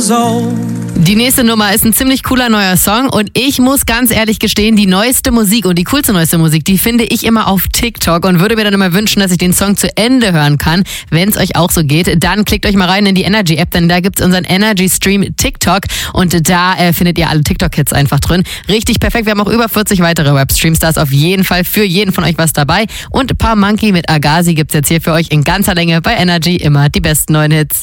years old. Die nächste Nummer ist ein ziemlich cooler neuer Song und ich muss ganz ehrlich gestehen, die neueste Musik und die coolste neueste Musik, die finde ich immer auf TikTok und würde mir dann immer wünschen, dass ich den Song zu Ende hören kann. Wenn es euch auch so geht, dann klickt euch mal rein in die Energy App, denn da gibt's unseren Energy Stream TikTok und da findet ihr alle TikTok-Hits einfach drin. Richtig perfekt, wir haben auch über 40 weitere Webstreams, da ist auf jeden Fall für jeden von euch was dabei und Paar Monkey mit Agassi gibt's jetzt hier für euch in ganzer Länge bei Energy, immer die besten neuen Hits.